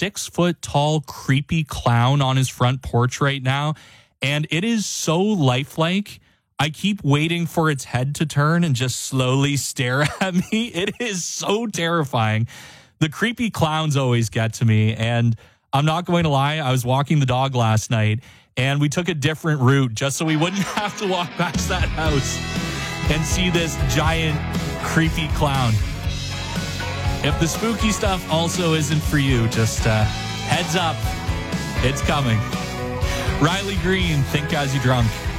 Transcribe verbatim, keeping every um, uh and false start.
six foot tall, creepy clown on his front porch right now. And it is so lifelike. I keep waiting for its head to turn and just slowly stare at me. It is so terrifying. The creepy clowns always get to me. And I'm not going to lie, I was walking the dog last night and we took a different route just so we wouldn't have to walk past that house and see this giant, creepy clown. If the spooky stuff also isn't for you, just uh, heads up, it's coming. Riley Green, Think As You Drunk.